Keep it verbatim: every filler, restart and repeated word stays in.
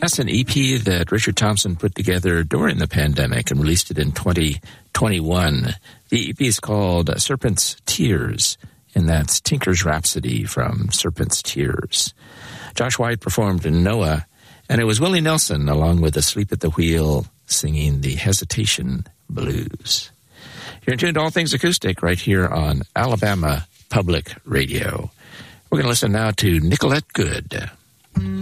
That's an E P that Richard Thompson put together during the pandemic and released it in twenty twenty-one. The E P is called Serpent's Tears, and that's Tinker's Rhapsody from Serpent's Tears. Josh White performed in Noah, and it was Willie Nelson, along with Asleep at the Wheel, singing the Hesitation Blues. You're tuned to All Things Acoustic right here on Alabama Public Radio. We're going to listen now to Nicolette Good.